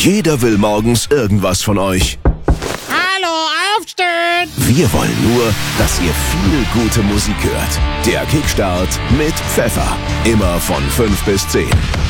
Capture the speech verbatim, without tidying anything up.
Jeder will morgens irgendwas von euch. Hallo, aufstehen! Wir wollen nur, dass ihr viel gute Musik hört. Der Kickstart mit Pfeffer. Immer von fünf bis zehn.